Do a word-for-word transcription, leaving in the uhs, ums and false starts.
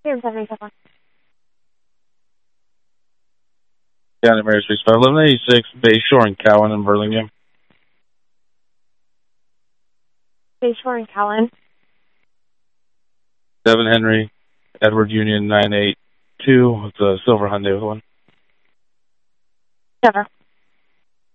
Here, seven eight seven. County Mary Street, eleven eighty-six, Bayshore and Cowan in Burlingame. Bayshore and Cowan. seven Henry, Edward Union nine eight two. It's a silver Hyundai one. Never.